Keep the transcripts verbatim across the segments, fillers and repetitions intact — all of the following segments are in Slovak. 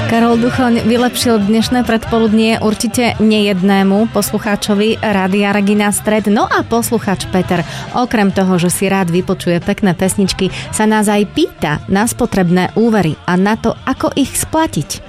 Karol Duchoň vylepšil dnešné predpoludnie určite nejednému poslucháčovi Rádia Regina Stred. No a poslucháč Peter, okrem toho, že si rád vypočuje pekné pesničky, sa nás aj pýta na spotrebné úvery a na to, ako ich splatiť.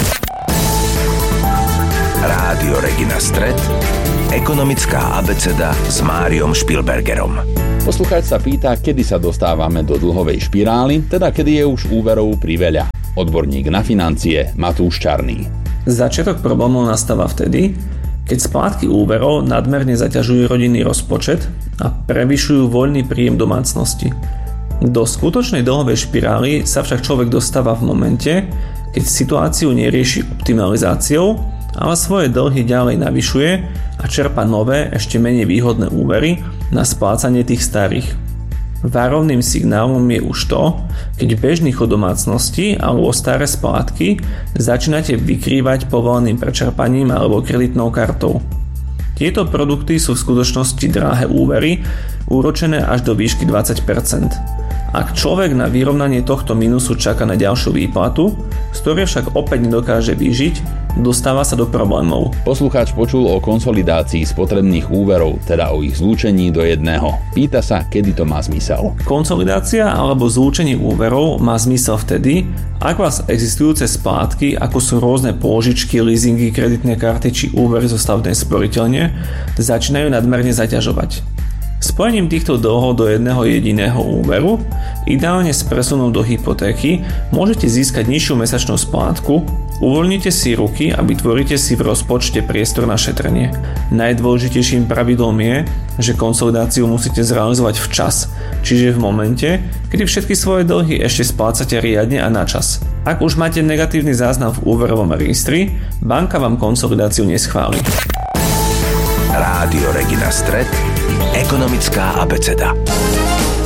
Rádio Regina Stred, ekonomická abeceda s Máriom Špilbergerom. Poslucháč sa pýta, kedy sa dostávame do dlhovej špirály, teda kedy je už úverov priveľa. Odborník na financie Matúš Čarný. Začiatok problémov nastáva vtedy, keď splátky úverov nadmerne zaťažujú rodinný rozpočet a prevyšujú voľný príjem domácnosti. Do skutočnej dlhovej špirály sa však človek dostáva v momente, keď situáciu nerieši optimalizáciou, ale svoje dlhy ďalej navyšuje a čerpa nové, ešte menej výhodné úvery na splácanie tých starých. Varovným signálom je už to, keď v bežných chod domácnosti alebo staré splátky začínate vykrývať povoleným prečerpaním alebo kreditnou kartou. Tieto produkty sú v skutočnosti drahé úvery, úročené až do výšky dvadsať percent. Ak človek na vyrovnanie tohto mínusu čaká na ďalšiu výplatu, z ktorej však opäť nedokáže vyžiť, dostáva sa do problémov. Poslucháč počul o konsolidácii spotrebných úverov, teda o ich zlúčení do jedného. Pýta sa, kedy to má zmysel. Konsolidácia alebo zlúčenie úverov má zmysel vtedy, ak vás existujúce splátky, ako sú rôzne pôžičky, leasingy, kreditné karty či úvery zo stavebnej sporiteľne, začínajú nadmerne zaťažovať. Spojením týchto dlhov do jedného jediného úveru, ideálne s presunom do hypotéky, môžete získať nižšiu mesačnú splátku, uvoľnite si ruky a vytvoríte si v rozpočte priestor na šetrenie. Najdôležitejším pravidlom je, že konsolidáciu musíte zrealizovať včas, čiže v momente, kedy všetky svoje dlhy ešte splácate riadne a na čas. Ak už máte negatívny záznam v úverovom registri, banka vám konsolidáciu neschváli. Rádio Regina Stred, ekonomická abeceda.